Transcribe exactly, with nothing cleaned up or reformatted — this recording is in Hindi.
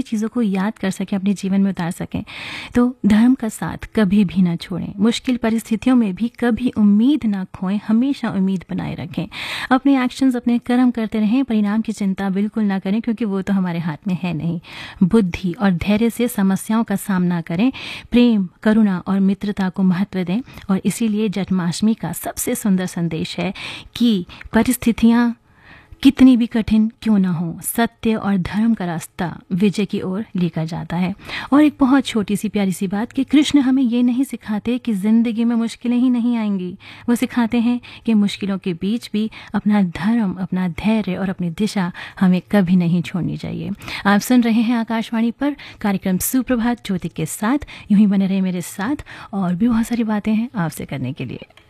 चीज़ों को याद कर सकें, अपने जीवन में उतार सकें। तो धर्म का साथ कभी भी ना छोड़ें, मुश्किल परिस्थितियों में भी कभी उम्मीद ना खोएं, हमेशा उम्मीद बनाए रखें। अपने एक्शंस, अपने कर्म करते रहें, परिणाम की चिंता बिल्कुल ना करें क्योंकि वो तो हमारे हाथ में है नहीं। बुद्धि और धैर्य से समस्याओं का सामना करें, प्रेम, करुणा और मित्रता को महत्व दें। और इसीलिए जन्माष्टमी का सबसे सुंदर संदेश है कि परिस्थितियां कितनी भी कठिन क्यों ना हो, सत्य और धर्म का रास्ता विजय की ओर लेकर जाता है। और एक बहुत छोटी सी प्यारी सी बात कि कृष्ण हमें ये नहीं सिखाते कि जिंदगी में मुश्किलें ही नहीं आएंगी, वो सिखाते हैं कि मुश्किलों के बीच भी अपना धर्म, अपना धैर्य और अपनी दिशा हमें कभी नहीं छोड़नी चाहिए। आप सुन रहे हैं आकाशवाणी पर कार्यक्रम सुप्रभात ज्योति के साथ। यूं ही बने रहे मेरे साथ, और भी बहुत सारी बातें हैं आपसे करने के लिए।